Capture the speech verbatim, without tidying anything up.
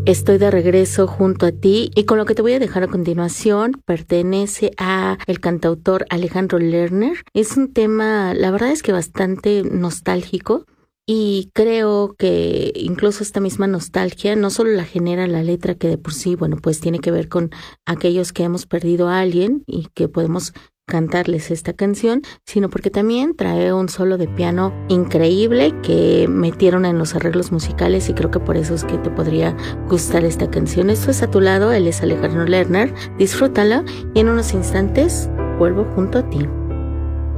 Estoy de regreso junto a ti y con lo que te voy a dejar a continuación pertenece a el cantautor Alejandro Lerner. Es un tema, la verdad es que bastante nostálgico y creo que incluso esta misma nostalgia no solo la genera la letra, que de por sí, bueno, pues tiene que ver con aquellos que hemos perdido a alguien y que podemos cantarles esta canción, sino porque también trae un solo de piano increíble que metieron en los arreglos musicales y creo que por eso es que te podría gustar esta canción. Esto es A Tu Lado, él es Alejandro Lerner, disfrútala y en unos instantes vuelvo junto a ti.